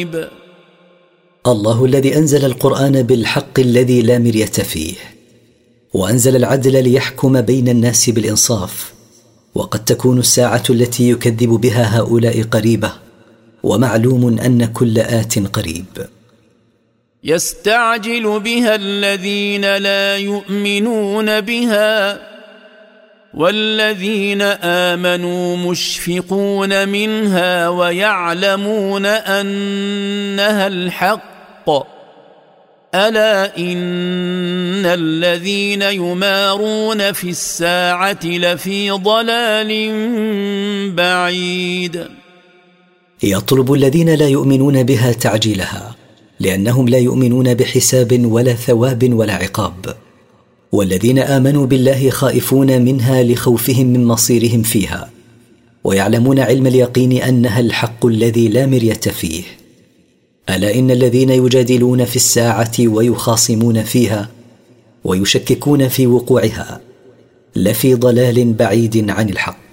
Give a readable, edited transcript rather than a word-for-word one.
الله الذي أنزل القرآن بالحق الذي لا مرية فيه، وأنزل العدل ليحكم بين الناس بالإنصاف. وقد تكون الساعة التي يكذب بها هؤلاء قريبة، ومعلوم أن كل آت قريب. يستعجل بها الذين لا يؤمنون بها، والذين آمنوا مشفقون منها ويعلمون أنها الحق. ألا إن الذين يمارون في الساعة لفي ضلال بعيد. يطلب الذين لا يؤمنون بها تعجيلها، لأنهم لا يؤمنون بحساب ولا ثواب ولا عقاب. والذين آمنوا بالله خائفون منها لخوفهم من مصيرهم فيها، ويعلمون علم اليقين أنها الحق الذي لا مرية فيه. ألا إن الذين يجادلون في الساعة ويخاصمون فيها ويشككون في وقوعها لفي ضلال بعيد عن الحق.